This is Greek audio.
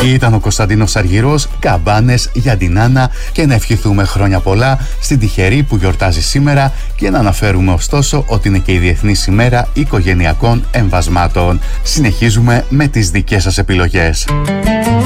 Ήταν ο Κωνσταντίνος Αργυρός, καμπάνες για την Άννα και να ευχηθούμε χρόνια πολλά στην τυχερή που γιορτάζει σήμερα και να αναφέρουμε ωστόσο ότι είναι και η Διεθνής ημέρα οικογενειακών εμβασμάτων. Συνεχίζουμε με τις δικές σας επιλογές.